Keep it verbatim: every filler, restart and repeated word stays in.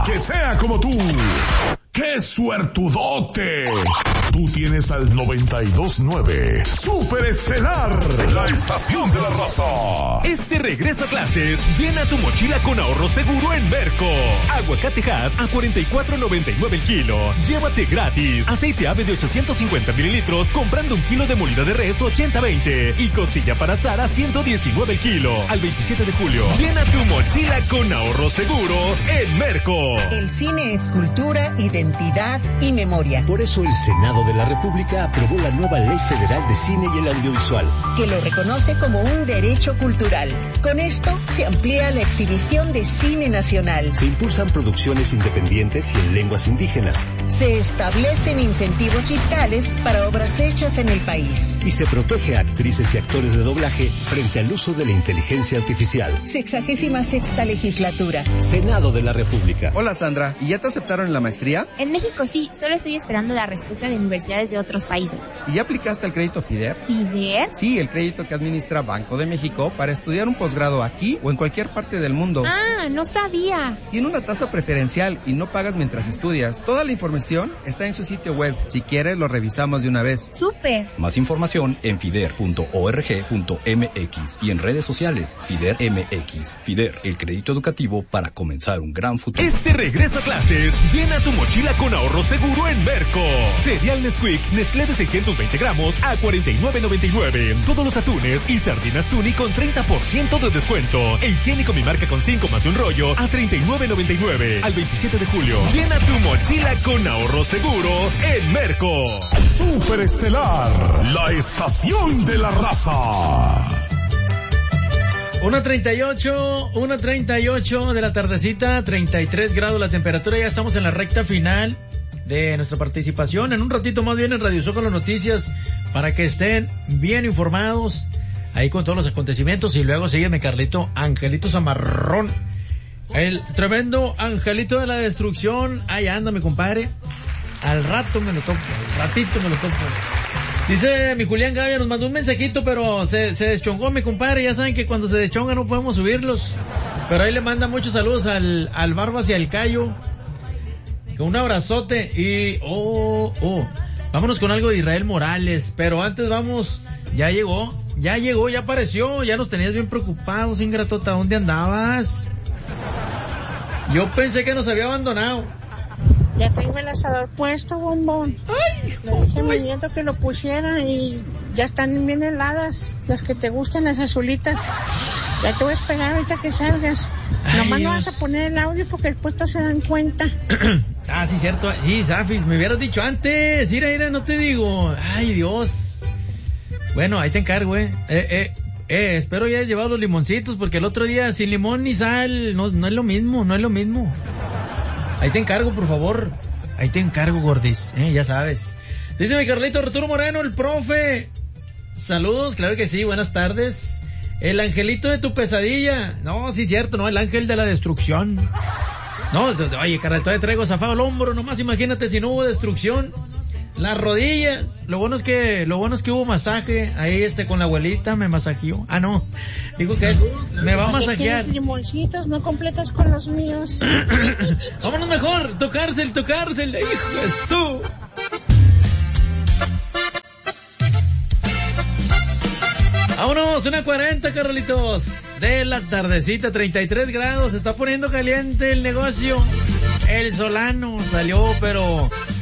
que sea como tú. ¡Qué suertudote! Tú tienes al noventa y dos nueve Super Estelar, la estación de la raza. Este regreso a clases, llena tu mochila con ahorro seguro en Merco. Aguacate Hass a cuarenta y cuatro noventa y nueve el kilo. Llévate gratis. Aceite ave de ochocientos cincuenta mililitros comprando un kilo de molida de res ochenta veinte. Y costilla para asar a ciento diecinueve el kilo. Al veintisiete de julio. Llena tu mochila con ahorro seguro en Merco. El cine es cultura, identidad y memoria. Por eso el Senado de la República aprobó la nueva Ley Federal de Cine y el Audiovisual, que lo reconoce como un derecho cultural. Con esto se amplía la exhibición de cine nacional. Se impulsan producciones independientes y en lenguas indígenas. Se establecen incentivos fiscales para obras hechas en el país. Y se protege a actrices y actores de doblaje frente al uso de la inteligencia artificial. Sexagésima sexta legislatura. Senado de la República. Hola Sandra, ¿y ya te aceptaron en la maestría? En México sí, solo estoy esperando la respuesta de universidades de otros países. ¿Y ya aplicaste al crédito FIDER? ¿FIDER? Sí, el crédito que administra Banco de México para estudiar un posgrado aquí o en cualquier parte del mundo. Ah, no sabía. Tiene una tasa preferencial y no pagas mientras estudias. Toda la información está en su sitio web. Si quieres, lo revisamos de una vez. ¡Súper! Más información en fider punto org punto m x y en redes sociales FIDER M X. FIDER, el crédito educativo para comenzar un gran futuro. Este regreso a clases, llena tu mochila con ahorro seguro en Merco. Cereal Nesquik, Nestlé de seiscientos veinte gramos a cuarenta y nueve noventa y nueve. Todos los atunes y sardinas Tuni con treinta por ciento de descuento. E higiénico mi marca con cinco más un rollo a treinta y nueve noventa y nueve. Al veintisiete de julio. Llena tu mochila con ahorro seguro en Merco. Super Estelar, la estación de la raza. una treinta y ocho, una treinta y ocho de la tardecita, treinta y tres grados la temperatura. Ya estamos en la recta final de nuestra participación. En un ratito más viene Radio Zócalo Noticias para que estén bien informados ahí con todos los acontecimientos. Y luego sígueme, Carlito, Angelito Zamarrón, el tremendo Angelito de la Destrucción. Ahí anda, mi compadre. Al rato me lo toco, al ratito me lo toco. Dice mi Julián Gavia, nos mandó un mensajito, pero se, se deschongó mi compadre. Ya saben que cuando se deschonga no podemos subirlos. Pero ahí le manda muchos saludos al, al Barbas y al Cayo. Un abrazote y... Oh, oh. Vámonos con algo de Israel Morales. Pero antes vamos... Ya llegó, ya llegó, ya apareció. Ya nos tenías bien preocupados, ingratota. ¿Dónde andabas? Yo pensé que nos había abandonado. Ya tengo el asador puesto, bombón. Ay, le dije a mi nieto que lo pusiera y ya están bien heladas. Las que te gustan, las azulitas. Ya te voy a esperar ahorita que salgas. Ay, nomás Dios. No vas a poner el audio porque después te se dan cuenta. Ah, sí, cierto. Sí, Zafis, me hubieras dicho antes. Mira, mira, no te digo. Ay, Dios. Bueno, ahí te encargo, eh. Eh, eh, eh, espero ya hayas llevado los limoncitos porque el otro día sin limón ni sal no, no es lo mismo, no es lo mismo. Ahí te encargo, por favor. Ahí te encargo, gordis. Eh, ya sabes. Dice mi Carlito Arturo Moreno, el profe. Saludos, claro que sí, buenas tardes. El angelito de tu pesadilla. No, sí, cierto, no, el ángel de la destrucción. No, oye, Carlito, todavía traigo zafado el hombro. Nomás imagínate si no hubo destrucción. Las rodillas. Lo bueno es que, lo bueno es que hubo masaje. Ahí este con la abuelita me masajeó. Ah, no. Digo que él me va a masajear. Limoncitos, no completas con los míos. Vámonos mejor. Tocársel, tocársel. Hijo de su. Vámonos, una cuarenta, Carlitos. De la tardecita, treinta y tres grados. Se está poniendo caliente el negocio. El Solano salió, pero